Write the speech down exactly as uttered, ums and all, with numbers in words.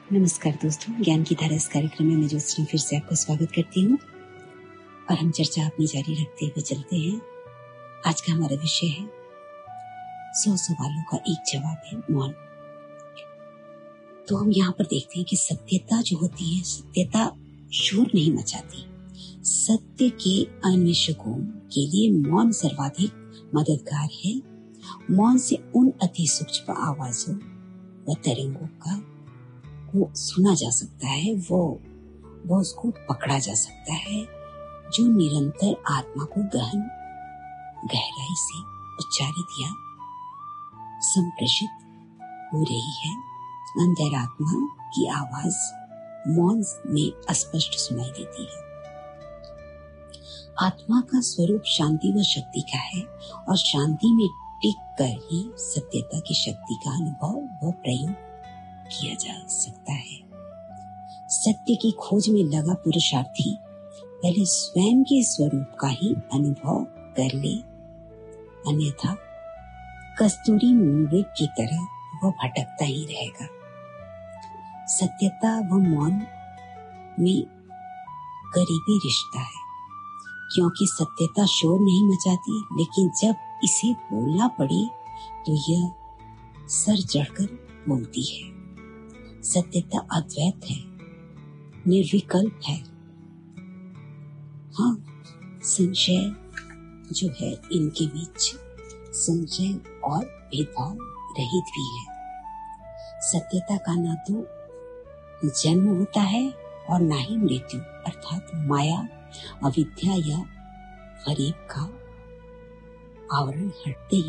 नमस्कार दोस्तों, ज्ञान की धारा इस कार्यक्रम में मैं ज्योत्सना फिर से आपको स्वागत करती हूँ और हम चर्चा अपनी जारी रखते हुए चलते हैं। आज का हमारा विषय है सौ सवालों का एक जवाब है मौन। तो हम यहाँ पर देखते हैं कि सत्यता जो होती है, सत्यता शोर नहीं मचाती। सत्य के अन्वेषकों के लिए मौन सर्वाधिक मददगार है। मौन से उन अति सूक्ष्म आवाजों व तरंगों का वो सुना जा सकता है, वो वो उसको पकड़ा जा सकता है जो निरंतर आत्मा को गहन गहराई से उच्चारित या संप्रेषित हो रही है। अंतरात्मा की आवाज मौन में स्पष्ट सुनाई देती है। आत्मा का स्वरूप शांति व शक्ति का है और शांति में टिक कर ही सत्यता की शक्ति का अनुभव व प्रयोग किया जा सकता है। सत्य की खोज में लगा पुरुषार्थी पहले स्वयं के स्वरूप का ही अनुभव कर ले, अन्यथा कस्तूरी मृग की तरह वह भटकता ही रहेगा। सत्यता व मौन में करीबी रिश्ता है, क्योंकि सत्यता शोर नहीं मचाती, लेकिन जब इसे बोलना पड़े तो यह सर चढ़कर बोलती है। सत्यता अद्वैत है, निर्विकल्प है। हाँ, संशय जो है इनके बीच संशय और भेदभाव रहित भी है। सत्यता का ना तो जन्म होता है और ना ही मृत्यु, अर्थात माया, अविद्या या फरेब का आवरण हटते ही